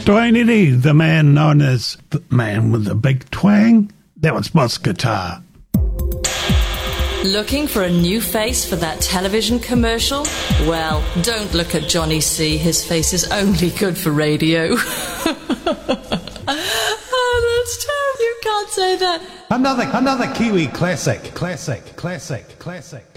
Dwayne Eddy, the man known as the man with the big twang. That was Boss Guitar. Looking for a new face for that television commercial? Well, don't look at Johnny C. His face is only good for radio. Oh, that's terrible. You can't say that. Another Kiwi classic.